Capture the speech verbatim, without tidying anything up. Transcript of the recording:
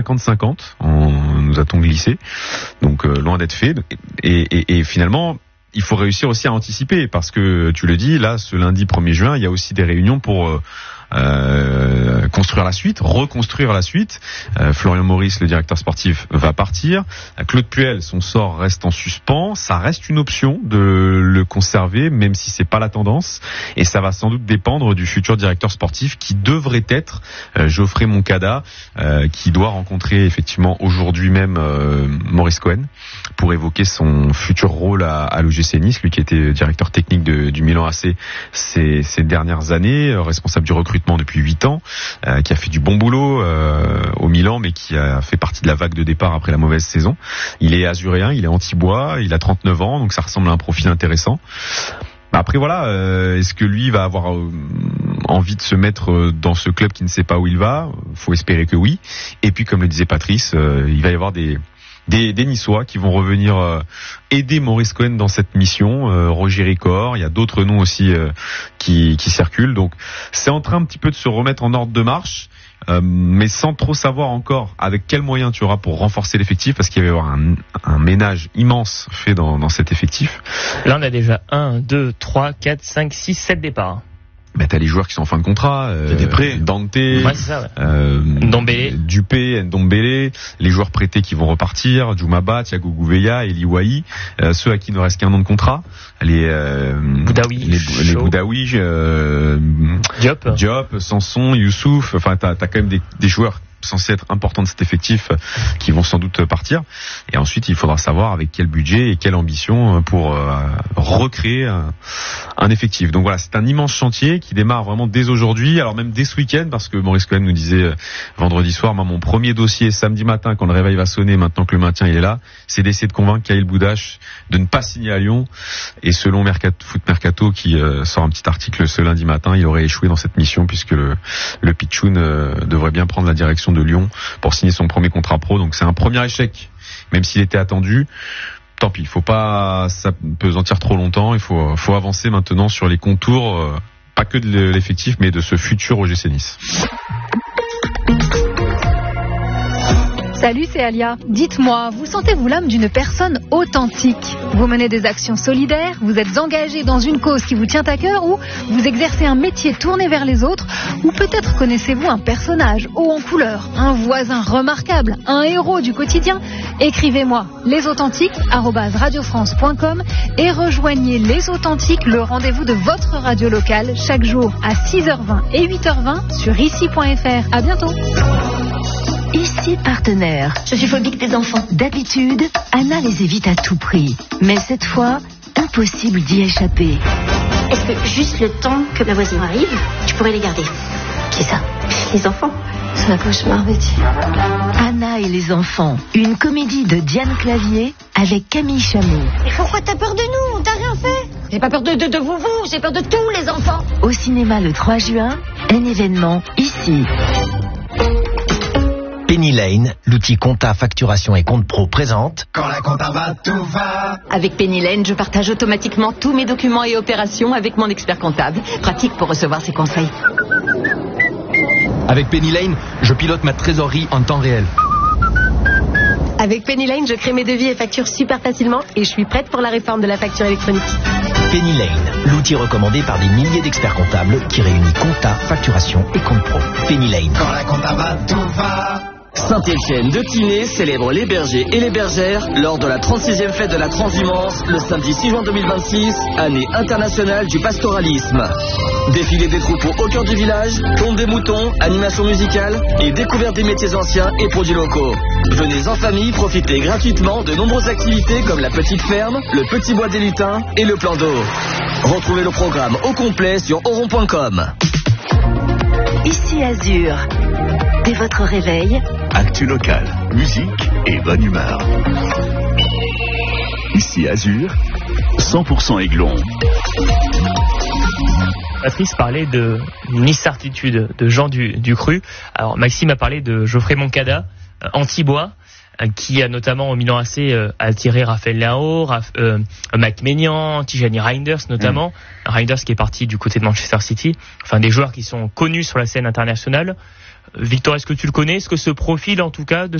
cinquante cinquante, on, nous a-t-on glissé. Donc euh, loin d'être fait. Et, et, et finalement, il faut réussir aussi à anticiper parce que tu le dis, là, ce lundi premier juin, il y a aussi des réunions pour euh, Euh, construire la suite, reconstruire la suite. Euh, Florian Maurice, le directeur sportif, va partir. Claude Puel, son sort reste en suspens. Ça reste une option de le conserver, même si c'est pas la tendance. Et ça va sans doute dépendre du futur directeur sportif qui devrait être euh, Geoffrey Moncada, euh, qui doit rencontrer effectivement aujourd'hui même euh, Maurice Cohen pour évoquer son futur rôle à, à l'O G C Nice, lui qui était directeur technique de, du Milan A C ces, ces dernières années, euh, responsable du recrutement depuis huit ans, euh, qui a fait du bon boulot euh, au Milan, mais qui a fait partie de la vague de départ après la mauvaise saison. Il est azuréen, il est anti-bois, il a trente-neuf ans, donc ça ressemble à un profil intéressant. Après voilà, euh, est-ce que lui va avoir euh, envie de se mettre dans ce club qui ne sait pas où il va? Faut espérer que oui. Et puis comme le disait Patrice, euh, il va y avoir des Des, des Niçois qui vont revenir euh, aider Maurice Cohen dans cette mission. Euh, Roger Ricor, il y a d'autres noms aussi euh, qui, qui circulent. Donc c'est en train un petit peu de se remettre en ordre de marche, euh, mais sans trop savoir encore avec quels moyens tu auras pour renforcer l'effectif, parce qu'il va y avoir un, un ménage immense fait dans, dans cet effectif. Là on a déjà un, deux, trois, quatre, cinq, six, sept départs. Bah, t'as les joueurs qui sont en fin de contrat, euh, Dante, ouais, c'est ça, ouais. euh, Ndombele, Dupé, Ndombele, les joueurs prêtés qui vont repartir, Djoumaba, Thiago Gouveia, Eli Wahi, euh, ceux à qui il ne reste qu'un an de contrat, les euh, Boudaoui, les, les Boudaoui, euh, Diop, Diop, Sanson, Youssouf, enfin t'as, t'as quand même des, des joueurs censés être importants de cet effectif qui vont sans doute partir. Et ensuite, il faudra savoir avec quel budget et quelle ambition pour euh, recréer un, un effectif. Donc voilà, c'est un immense chantier qui démarre vraiment dès aujourd'hui, alors même dès ce week-end, parce que Maurice Cohen nous disait euh, vendredi soir, moi, mon premier dossier samedi matin, quand le réveil va sonner, maintenant que le maintien il est là, c'est d'essayer de convaincre Khalil Boudache de ne pas signer à Lyon. Et selon Mercato, Foot Mercato, qui euh, sort un petit article ce lundi matin, il aurait échoué dans cette mission puisque le, le Pichoun euh, devrait bien prendre la direction de Lyon pour signer son premier contrat pro. Donc c'est un premier échec, même s'il était attendu. Tant pis, il faut pas s'apesantir trop longtemps. Il faut, faut avancer maintenant sur les contours, euh, pas que de l'effectif, mais de ce futur O G C Nice. Salut, c'est Alia. Dites-moi, vous sentez-vous l'âme d'une personne authentique? Vous menez des actions solidaires, vous êtes engagé dans une cause qui vous tient à cœur, ou vous exercez un métier tourné vers les autres, ou peut-être connaissez-vous un personnage haut en couleur, un voisin remarquable, un héros du quotidien? Écrivez-moi lesauthentiques arobase radiofrance point com et rejoignez Les Authentiques, le rendez-vous de votre radio locale, chaque jour à six heures vingt et huit heures vingt sur ici point f r. À bientôt. Ici partenaire. Je suis phobique des enfants. D'habitude, Anna les évite à tout prix. Mais cette fois, impossible d'y échapper. Est-ce que juste le temps que ma voisine arrive, tu pourrais les garder? Qui est ça? Les enfants. C'est un cauchemar, Betty. Anna et les enfants. Une comédie de Diane Clavier avec Camille Chamou. Mais pourquoi t'as peur de nous? On t'a rien fait. J'ai pas peur de, de, de vous, vous. J'ai peur de tous les enfants. Au cinéma le trois juin, un événement ici. Penny Lane, l'outil compta, facturation et compte pro présente. Quand la compta va, tout va. Avec Penny Lane, je partage automatiquement tous mes documents et opérations avec mon expert comptable. Pratique pour recevoir ses conseils. Avec Penny Lane, je pilote ma trésorerie en temps réel. Avec Penny Lane, je crée mes devis et factures super facilement et je suis prête pour la réforme de la facture électronique. Penny Lane, l'outil recommandé par des milliers d'experts comptables qui réunit compta, facturation et compte pro. Penny Lane. Quand la compta va, tout va. Saint-Étienne de Tinée célèbre les bergers et les bergères lors de la trente-sixième fête de la transhumance le samedi six juin deux mille vingt-six, année internationale du pastoralisme. Défilé des troupeaux au cœur du village, tonte des moutons, animation musicale et découverte des métiers anciens et produits locaux. Venez en famille profiter gratuitement de nombreuses activités comme la petite ferme, le petit bois des lutins et le plan d'eau. Retrouvez le programme au complet sur oron point com. Ici Azur. Dès votre réveil, actu local, musique et bonne humeur. Ici Azur, cent pour cent Aiglon. Patrice parlait de incertitude de Jean du, du Cru. Alors Maxime a parlé de Geoffrey Moncada, euh, anti-bois, euh, qui a notamment au Milan A C euh, attiré Raphaël Leao, Raph, euh, Mike Maignan, Tijani Reinders notamment. Mmh. Reinders qui est parti du côté de Manchester City. Enfin des joueurs qui sont connus sur la scène internationale. Victor, est-ce que tu le connais? Est-ce que ce profil, en tout cas, de